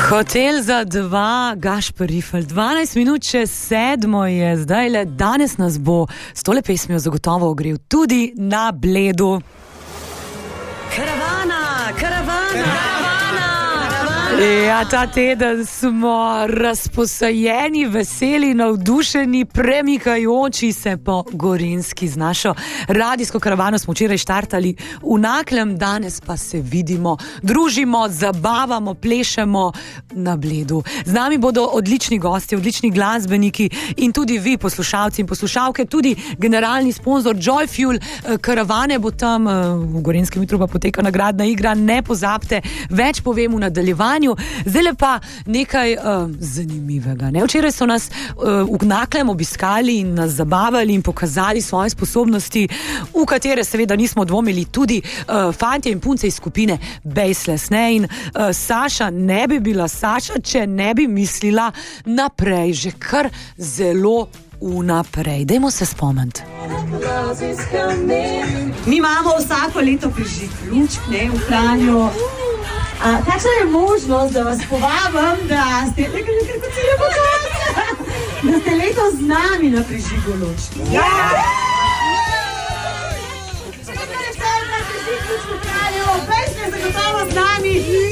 Hotel za dva, Gašper Rifel, 12 minut čez 7 je zdaj le, danes nas bo s tole pesmijo zagotovo ogrel tudi na Bledu. Karavana! Ja, ta teden smo razposajeni, veseli, navdušeni, premikajoči se po Gorenjski. Z našo radijsko karavano smo včeraj štartali v Naklem, danes pa se vidimo, družimo, zabavamo, plešemo na Bledu. Z nami bodo odlični gosti, odlični glasbeniki in tudi vi, poslušalci in poslušalke, tudi generalni sponzor Joy Fuel karavane bo tam, v Gorenjskem jutru pa poteka nagradna igra, ne pozabite, več povem v nadaljevanju. Zdaj pa nekaj zanimivega. Ne? Včeraj so nas v Naklem obiskali in nas zabavali in pokazali svoje sposobnosti, v katere seveda nismo dvomili, tudi fantje in punce iz skupine Baseless. Ne? In Saša ne bi bila Saša, če ne bi mislila naprej, že kar zelo vnaprej. Dajmo se spomniti. Mi imamo vsako leto prižig lučk, ne, v Kranju. Kakšna je možnost, da vas povabim, da ste letos z nami na prižigu lučk? Ja! Če nekaj ne vse na prižig lučk v Kranju, pej ste zagotovo z nami.